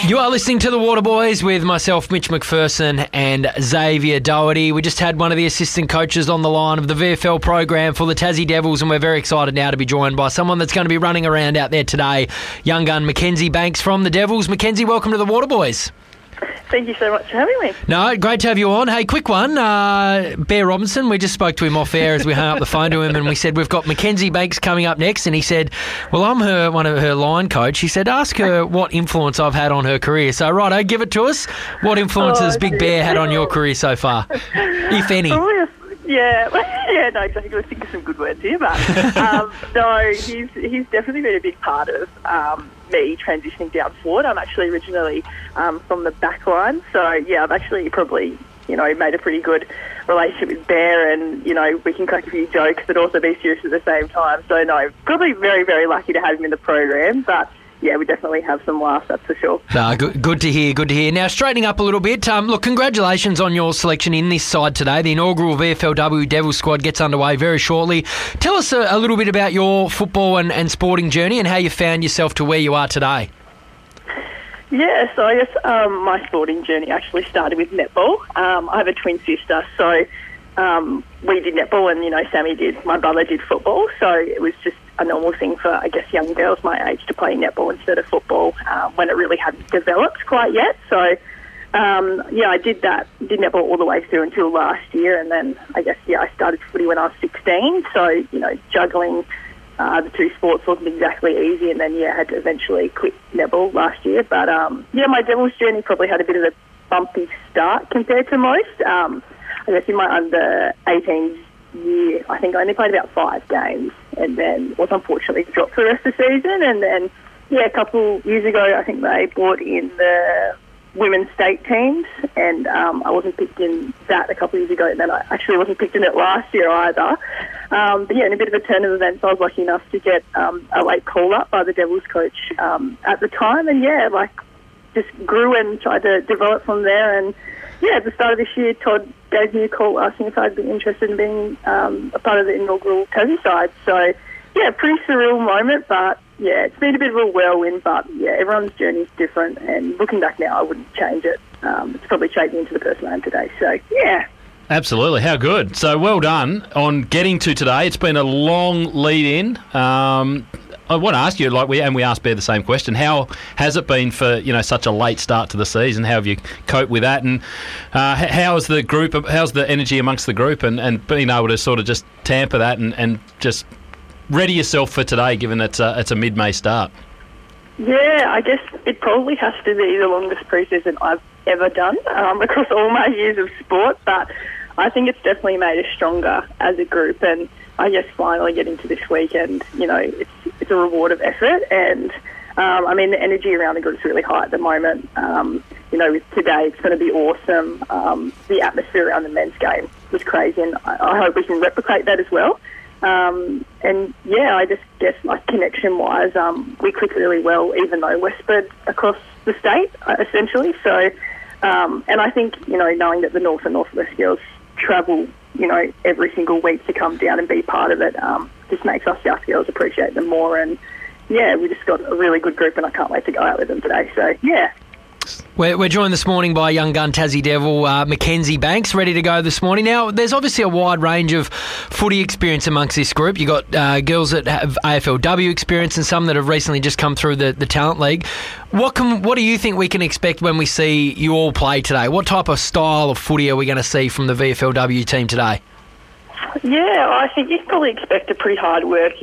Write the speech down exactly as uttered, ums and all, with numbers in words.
You are listening to The Waterboys with myself, Mitch McPherson, and Xavier Doherty. We just had one of the assistant coaches on the line of the V F L program for the Tassie Devils, and we're very excited now to be joined by someone that's going to be running around out there today, young gun Mackenzie Banks from the Devils. Mackenzie, welcome to The Waterboys. Thank you so much for having me. No, great to have you on. Hey, quick one. Uh, Bear Robinson, we just spoke to him off air as we hung up the phone to him, and we said, we've got Mackenzie Banks coming up next, and he said, well, I'm her one of her line coach. He said, ask her what influence I've had on her career. So, righto, give it to us. What influence Oh, has Big dear. Bear had on your career so far, if any? Oh, yeah, yeah, no, exactly. I was thinking some good words here, but um, no, he's he's definitely been a big part of um, me transitioning down forward. I'm actually originally um, from the back line, so yeah, I've actually probably, you know, made a pretty good relationship with Bear, and, you know, we can crack a few jokes but also be serious at the same time. So no, probably very, very lucky to have him in the program, but yeah, we definitely have some laughs, that's for sure. No, good, good to hear, good to hear. Now, straightening up a little bit, um, look, congratulations on your selection in this side today. The inaugural V F L W Devils squad gets underway very shortly. Tell us a, a little bit about your football and, and sporting journey and how you found yourself to where you are today. Yeah, so I guess um, my sporting journey actually started with netball. Um, I have a twin sister, so um, we did netball and, you know, Sammy did, my brother did football, so it was just a normal thing for, I guess, young girls my age to play netball instead of football um, when it really hadn't developed quite yet. So, um, yeah, I did that, did netball all the way through until last year, and then I guess, yeah, I started footy when I was sixteen, so, you know, juggling uh, the two sports wasn't exactly easy, and then, yeah, I had to eventually quit netball last year. But, um, yeah, my Devils journey probably had a bit of a bumpy start compared to most. Um, I guess in my under eighteens year, I think I only played about five games and then was unfortunately dropped for the rest of the season. And then, yeah, a couple years ago, I think they brought in the women's state teams, and um, I wasn't picked in that a couple of years ago, and then I actually wasn't picked in it last year either. Um, but yeah, in a bit of a turn of events, I was lucky enough to get um, a late call-up by the Devils coach um, at the time, and yeah, like, just grew and tried to develop from there. And yeah, at the start of this year, Todd gave me a call asking if I'd be interested in being um, a part of the inaugural Tassie side. So, yeah, pretty surreal moment, but yeah, it's been a bit of a whirlwind, but yeah, everyone's journey's different, and looking back now, I wouldn't change it. Um, it's probably shaped me into the person I am today, so yeah. Absolutely, how good. So well done on getting to today. It's been a long lead-in. Um, I want to ask you, like we and we asked Bear the same question. How has it been for, you know, such a late start to the season? How have you coped with that? And uh, how is the group? How's the energy amongst the group? And, and being able to sort of just tamper that and, and just ready yourself for today, given it's a, it's a mid-May start. Yeah, I guess it probably has to be the longest pre-season I've ever done um, across all my years of sport. But I think it's definitely made us stronger as a group, and I guess finally getting to this weekend, you know, it's it's a reward of effort, and um, I mean the energy around the group's really high at the moment. Um, you know, with today it's going to be awesome. Um, the atmosphere around the men's game was crazy, and I, I hope we can replicate that as well. Um, and yeah, I just guess like connection-wise, um, we click really well, even though we're spread across the state, uh, essentially. So, um, and I think, you know, knowing that the North and Northwest girls travel, you know, every single week to come down and be part of it, um, just makes us South girls appreciate them more. And yeah, we just got a really good group, and I can't wait to go out with them today. So yeah. We're, we're joined this morning by young gun Tassie Devil, uh, Mackenzie Banks, ready to go this morning. Now, there's obviously a wide range of footy experience amongst this group. You've got uh, girls that have A F L W experience and some that have recently just come through the, the Talent League. What can what do you think we can expect when we see you all play today? What type of style of footy are we going to see from the V F L W team today? Yeah, I think you can probably expect a pretty hard work